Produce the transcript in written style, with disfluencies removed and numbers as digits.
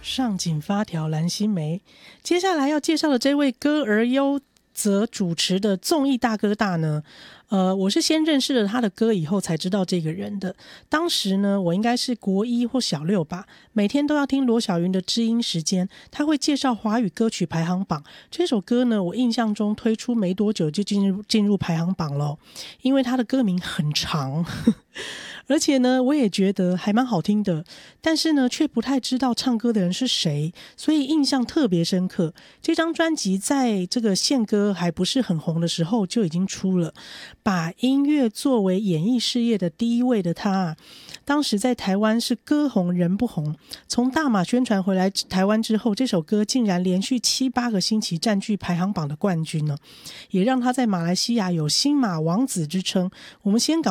上紧发条蓝心湄。接下来要介绍的这位歌而优则主持的综艺大哥大呢，我是先认识了他的歌以后才知道这个人的。当时呢，我应该是国一或小六吧，每天都要听罗小云的知音时间，他会介绍华语歌曲排行榜。这首歌呢，我印象中推出没多久就进入排行榜了，因为他的歌名很长。而且呢，我也觉得还蛮好听的，但是呢，却不太知道唱歌的人是谁，所以印象特别深刻。这张专辑在这个宪歌还不是很红的时候就已经出了，把音乐作为演艺事业的第一位的他，当时在台湾是歌红人不红。从大马宣传回来台湾之后，这首歌竟然连续7-8个星期占据排行榜的冠军呢，也让他在马来西亚有新马王子之称。我们先